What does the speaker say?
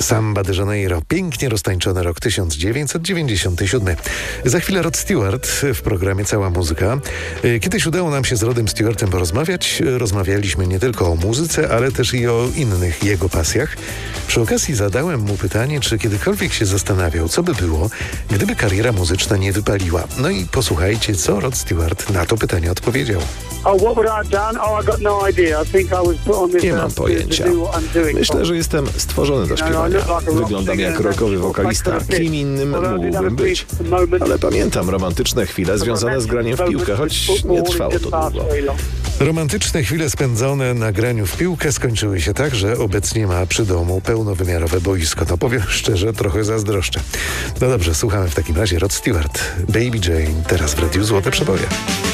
Samba de Janeiro, pięknie roztańczony rok 1997. Za chwilę Rod Stewart w programie Cała Muzyka. Kiedyś udało nam się z Rodem Stewartem porozmawiać. Rozmawialiśmy nie tylko o muzyce, ale też i o innych jego pasjach. Przy okazji zadałem mu pytanie, czy kiedykolwiek się zastanawiał, co by było, gdyby kariera muzyczna nie wypaliła. No i posłuchajcie, co Rod Stewart na to pytanie odpowiedział. Nie mam pojęcia. Myślę, że jestem stworzony do śpiewania. Wyglądam jak rockowy wokalista. Kim innym mógłbym być? Ale pamiętam romantyczne chwile związane z graniem w piłkę, choć nie trwało to długo. Romantyczne chwile spędzone na graniu w piłkę skończyły się tak, że obecnie ma przy domu pełnowymiarowe boisko. No powiem szczerze, trochę zazdroszczę. No dobrze, słuchamy w takim razie Rod Stewart, Baby Jane, teraz w Radiu Złote Przeboje.